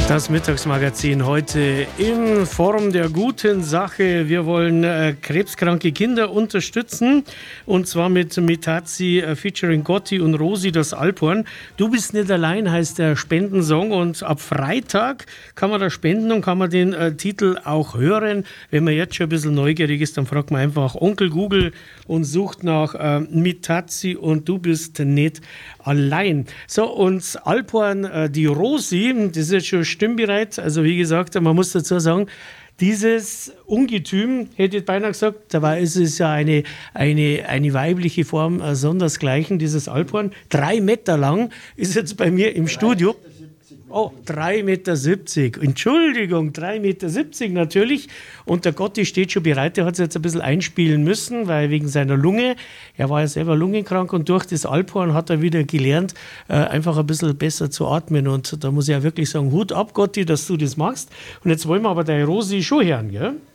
Das Mittagsmagazin heute in Form der guten Sache. Wir wollen krebskranke Kinder unterstützen und zwar mit Metazi featuring Gotti und Rosi das Alphorn. Du bist nicht allein heißt der Spendensong und ab Freitag kann man da spenden und kann man den Titel auch hören. Wenn man jetzt schon ein bisschen neugierig ist, dann fragt man einfach Onkel Google und sucht nach Metazi und du bist nicht allein. So, und Alphorn, die Rosi, das ist jetzt schon stimmbereit. Also wie gesagt, man muss dazu sagen, dieses Ungetüm, hätte ich beinahe gesagt, dabei ist es ja eine weibliche Form sondersgleichen, dieses Alphorn. 3 Meter lang ist jetzt bei mir im Studio. Oh, 3,70 Meter. Entschuldigung, 3,70 Meter natürlich. Und der Gotti steht schon bereit. Der hat es jetzt ein bisschen einspielen müssen, weil wegen seiner Lunge. Er war ja selber lungenkrank und durch das Alphorn hat er wieder gelernt, einfach ein bisschen besser zu atmen. Und da muss ich ja wirklich sagen, Hut ab, Gotti, dass du das machst. Und jetzt wollen wir aber deine Rosi schon hören, gell?